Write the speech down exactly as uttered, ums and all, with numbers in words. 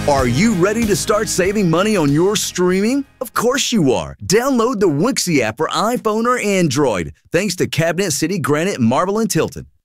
Are you ready to start saving money on your streaming? Of course you are. Download the Wixie app for iPhone or Android. Thanks to Cabinet City, Granite, Marble, and Tilton.